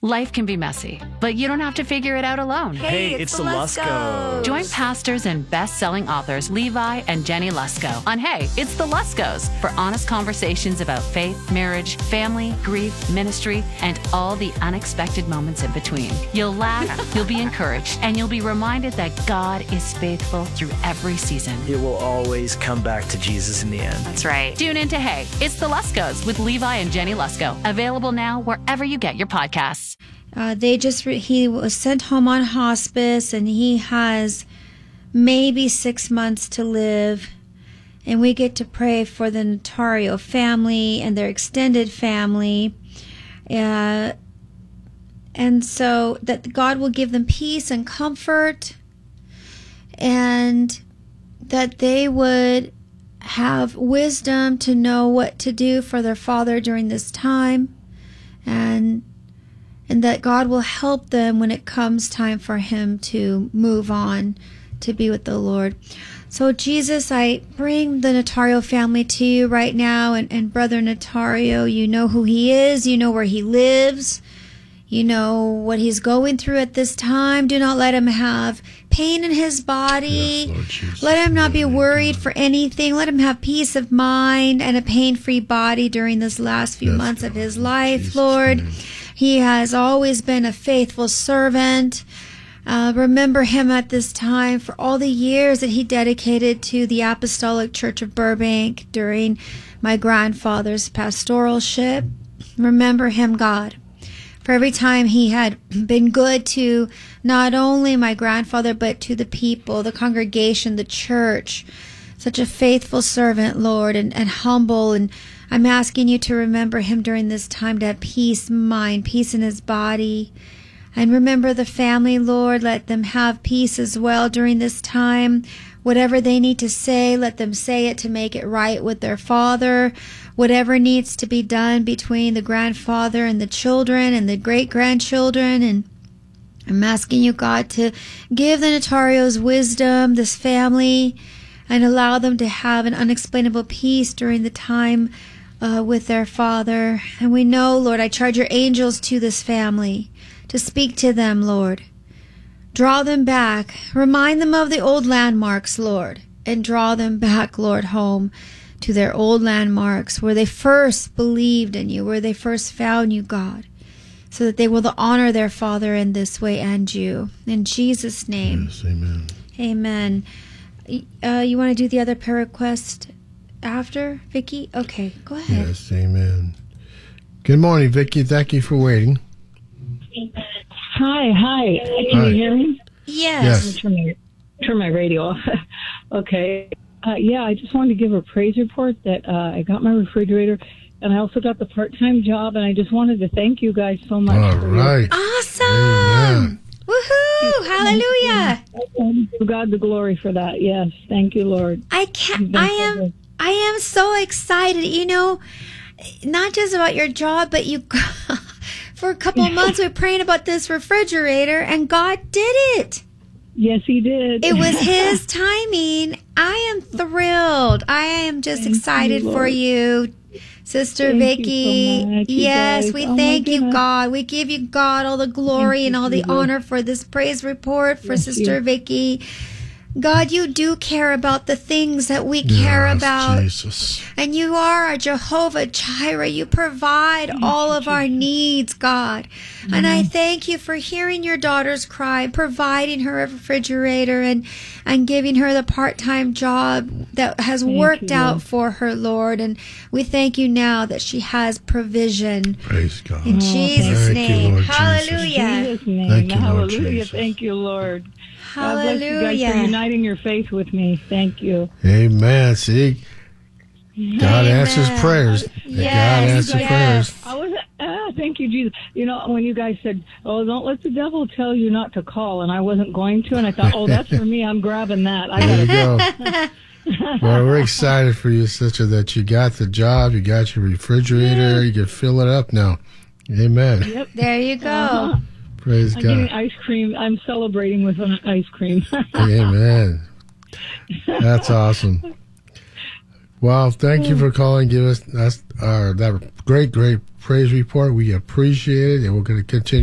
Life can be messy, but you don't have to figure it out alone. Hey, it's the Luskos. Join pastors and best-selling authors Levi and Jenny Lusko on Hey, It's the Luskos for honest conversations about faith, marriage, family, grief, ministry, and all the unexpected moments in between. You'll laugh, you'll be encouraged, and you'll be reminded that God is faithful through every season. It will always come back to Jesus in the end. That's right. Tune in to Hey, It's the Luskos with Levi and Jenny Lusko. Available now wherever you get your podcasts. He was sent home on hospice, and he has maybe 6 months to live. And we get to pray for the Notario family and their extended family. And so that God will give them peace and comfort, and that they would have wisdom to know what to do for their father during this time, and that God will help them when it comes time for him to move on to be with the Lord. So Jesus, I bring the Notario family to you right now, and Brother Notario, you know who he is, you know where he lives, you know what he's going through at this time. Do not let him have pain in his body. Yes, Lord Jesus. Let him not be worried for anything. Let him have peace of mind and a pain-free body during this last few months of his life, Jesus' Lord. name. He has always been a faithful servant. Remember him at this time for all the years that he dedicated to the Apostolic Church of Burbank during my grandfather's pastoralship. Remember him, God, for every time he had been good to not only my grandfather, but to the people, the congregation, the church. Such a faithful servant, Lord, and humble. And I'm asking you to remember him during this time, to have peace in mind, peace in his body. And remember the family, Lord. Let them have peace as well during this time. Whatever they need to say, let them say it to make it right with their father. Whatever needs to be done between the grandfather and the children and the great-grandchildren. And I'm asking you, God, to give the Notarios wisdom, this family, and allow them to have an unexplainable peace during the time with their father. And we know, Lord, I charge your angels to this family to speak to them, Lord. Draw them back. Remind them of the old landmarks, Lord, and draw them back, Lord, home to their old landmarks where they first believed in you, where they first found you, God, so that they will honor their father in this way and you. In Jesus' name. Yes, amen. Amen. You want to do the other prayer request after, Vicki? Okay, go ahead. Yes, amen. Good morning, Vicki. Thank you for waiting. Hi. Can Hi. you hear me? Yes. Let me turn my radio off. Okay. I just wanted to give a praise report that I got my refrigerator, and I also got the part-time job, and I just wanted to thank you guys so much. All for right. Awesome. Amen. Woohoo. Hallelujah. Give God the glory for that. Yes. Thank you, Lord. I am so excited. You know, not just about your job, but you for a couple of months we were praying about this refrigerator, and God did it. Yes, he did. It was his timing. I am thrilled. I am just excited for you, Sister Thank Vicki. you so much, you Yes, guys. we Oh, my thank you, goodness. God. We give you, God, all the glory and all the honor for this praise report for Yes, Sister you. Vicki. God, you do care about the things that we care Yes, about. Jesus. And you are our Jehovah Jireh. You provide all of our needs, God. And I thank you for hearing your daughter's cry, providing her a refrigerator, and giving her the part-time job that has worked you, out Lord. for her, Lord. And we thank you now that she has provision. Praise God. In Jesus' Thank you, name. Lord Jesus. Hallelujah. In Jesus' name. Thank you, Lord Hallelujah. Jesus. Thank you, Lord. God bless you guys for Hallelujah. uniting your faith with me. Thank you. Amen. See, God answers Amen. prayers. Yes, God answers yes. prayers. I was thank you, Jesus. You know, when you guys said, "Oh, don't let the devil tell you not to call," and I wasn't going to, and I thought, "Oh, that's for me. I'm grabbing that." There you go. Well, we're excited for you, sister, that you got the job, you got your refrigerator, you can fill it up now. Amen. Yep. There you go. Praise I'm getting God. ice cream. I'm celebrating with an ice cream. Amen. That's awesome. Well, thank you for calling. Give us that great praise report. We appreciate it, and we're going to continue